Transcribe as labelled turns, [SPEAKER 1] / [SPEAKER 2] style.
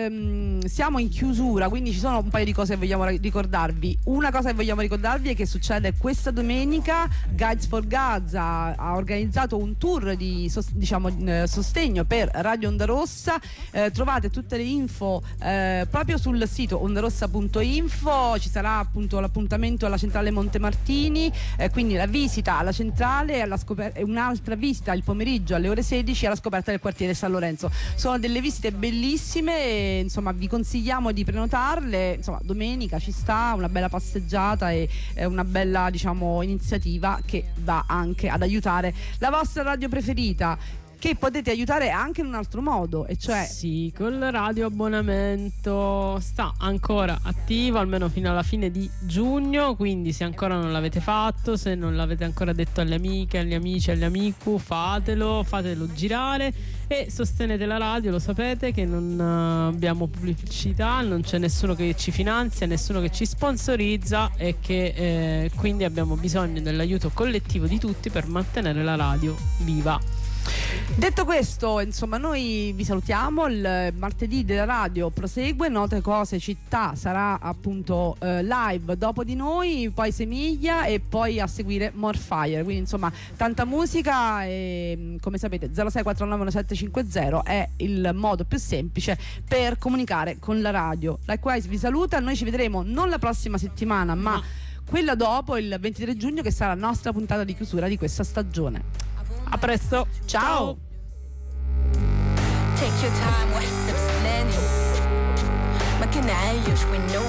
[SPEAKER 1] siamo in chiusura, quindi ci sono un paio di cose che vogliamo ricordarvi. Una cosa che vogliamo ricordarvi è che succede questa domenica. Guides for Gaza ha organizzato un tour di sostegno per Radio Onda Rossa. Trovate tutte le info proprio sul sito ondarossa.info. Ci sarà appunto l'appuntamento alla centrale Montemartini, quindi la visita alla centrale e un'altra visita il pomeriggio alle ore 16 alla scoperta del quartiere San Lorenzo. Sono delle visite bellissime e, insomma, vi consigliamo di prenotarle. Insomma, domenica ci sta una bella passeggiata e una bella, diciamo, iniziativa che va anche ad aiutare la vostra radio preferita, che potete aiutare anche in un altro modo, e cioè
[SPEAKER 2] sì, col radio abbonamento. Sta ancora attivo almeno fino alla fine di giugno, quindi se ancora non l'avete fatto, se non l'avete ancora detto alle amiche, agli amici, agli amici, fatelo girare e sostenete la radio. Lo sapete che non abbiamo pubblicità, non c'è nessuno che ci finanzia, nessuno che ci sponsorizza, e che quindi abbiamo bisogno dell'aiuto collettivo di tutti per mantenere la radio viva.
[SPEAKER 1] Detto questo, insomma, noi vi salutiamo. Il martedì della radio prosegue, Note, Cose, Città sarà appunto live dopo di noi, poi Semiglia e poi a seguire Morfire. Quindi insomma tanta musica e, come sapete, 06491750 è il modo più semplice per comunicare con la radio. Likewise vi saluta, noi ci vedremo non la prossima settimana ma quella dopo, il 23 giugno, che sarà la nostra puntata di chiusura di questa stagione.
[SPEAKER 2] A presto, ciao.
[SPEAKER 3] Take your time, what's explaining? Ma che ne io